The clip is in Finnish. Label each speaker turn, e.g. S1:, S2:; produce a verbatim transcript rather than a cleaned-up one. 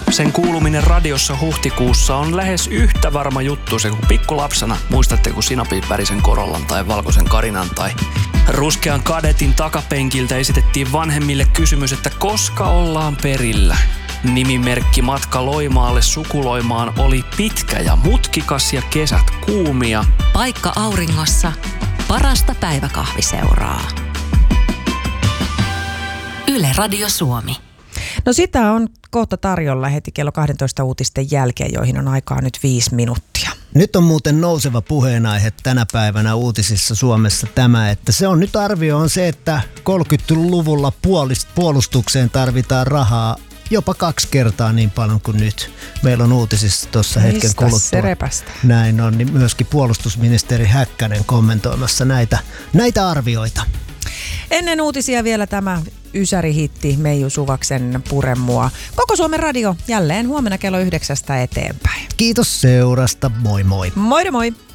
S1: Sen kuuluminen radiossa huhtikuussa on lähes yhtä varma juttu se kuin pikkulapsena. Muistatte, kun sinapiipärisen Korollan tai valkoisen Karinan tai ruskean Kadetin takapenkiltä esitettiin vanhemmille kysymys, että koska ollaan perillä. Nimimerkki matka Loimaalle sukuloimaan oli pitkä ja mutkikas ja kesät kuumia.
S2: Paikka auringossa, parasta päiväkahviseuraa. Yle Radio Suomi.
S3: No sitä on kohta tarjolla heti kello kaksitoista uutisten jälkeen, joihin on aikaa nyt viisi minuuttia.
S4: Nyt on muuten nouseva puheenaihe tänä päivänä uutisissa Suomessa tämä, että se on nyt arvio on se, että kolmekymmentäluvulla puolustukseen tarvitaan rahaa jopa kaksi kertaa niin paljon kuin nyt. Meillä on uutisissa tuossa hetken kuluttua.
S3: Se repästä?
S4: Näin on, niin myöskin puolustusministeri Häkkänen kommentoimassa näitä, näitä arvioita.
S3: Ennen uutisia vielä tämä ysärihitti Meiju Suvaksen Puremua. Koko Suomen radio jälleen huomenna kello yhdeksästä eteenpäin.
S4: Kiitos seurasta, moi moi.
S3: Moi moi.